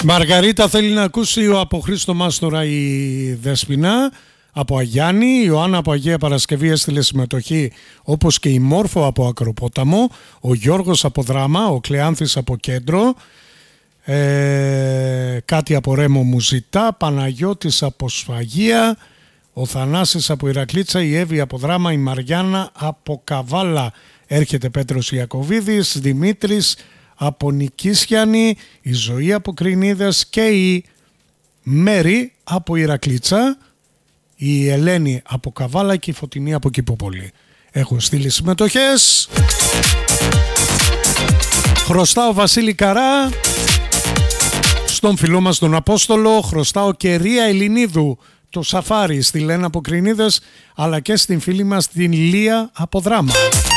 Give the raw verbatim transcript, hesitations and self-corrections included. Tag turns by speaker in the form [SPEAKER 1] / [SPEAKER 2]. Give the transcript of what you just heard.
[SPEAKER 1] Μαργαρίτα θέλει να ακούσει ο από Χρήστο Μάστορα η Δέσποινα από Αγιάννη. Η Ιωάννα από Αγία Παρασκευή έστειλε συμμετοχή, όπως και η Μόρφο από Ακροπόταμο, ο Γιώργος από Δράμα, ο Κλεάνθης από Κέντρο, ε, κάτι από Ρέμο μου ζητά, Παναγιώτης από Σφαγία, ο Θανάσης από Ηρακλήτσα, η Εύη από Δράμα, η Μαριάννα από Καβάλα, έρχεται Πέτρος Ιακωβίδης, Δημήτρης από Νικήσιανη, η Ζωή από Κρινίδες και η Μέρη από Ηρακλήτσα, η Ελένη από Καβάλα και η Φωτεινή από Κηποπολή. Έχουν στείλει συμμετοχές. Χρωστάω Βασίλη Καρά, στον φίλο μας τον Απόστολο, χρωστάω και Ρία Ελληνίδου το Σαφάρι στη Λένα από Κρινίδες, αλλά και στην φίλη μας την Λία από Δράμα.